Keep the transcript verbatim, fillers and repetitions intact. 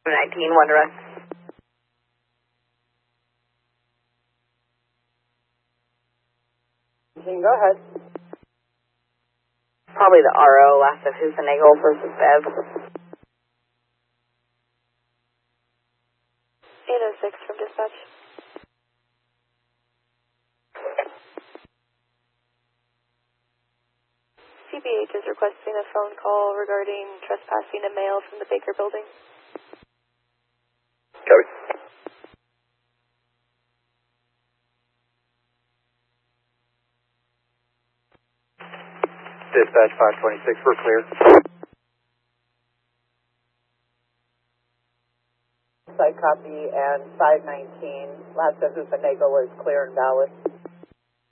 nineteen, one direct. Go ahead. Probably the R O, last of Hufenagle versus Bev. eight oh six from dispatch. C B H is requesting a phone call regarding trespassing a male from the Baker building. Copy. Dispatch five twenty-six, we're clear. Site copy, and five nineteen, last of Hufenagle is clear and valid.